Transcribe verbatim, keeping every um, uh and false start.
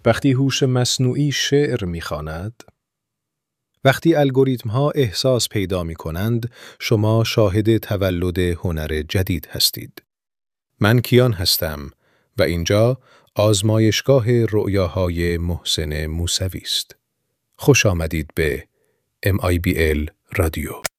وقتی هوش مصنوعی شعر می‌خواند، وقتی الگوریتم‌ها احساس پیدا می‌کنند، شما شاهد تولد هنر جدید هستید. من کیان هستم و اینجا آزمایشگاه رؤیاهای محسن موسوی است. خوش آمدید به ام آی بی ال رادیو.